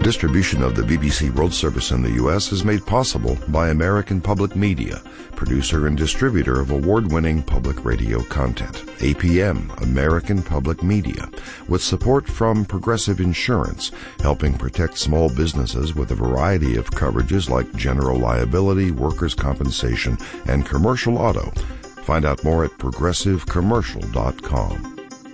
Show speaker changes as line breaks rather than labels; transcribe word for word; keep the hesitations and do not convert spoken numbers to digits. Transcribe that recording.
Distribution of the B B C World Service in the U S is made possible by American Public Media, producer and distributor of award-winning public radio content. A P M, American Public Media, with support from Progressive Insurance, helping protect small businesses with a variety of coverages like general liability, workers' compensation, and commercial auto. Find out more at progressive commercial dot com.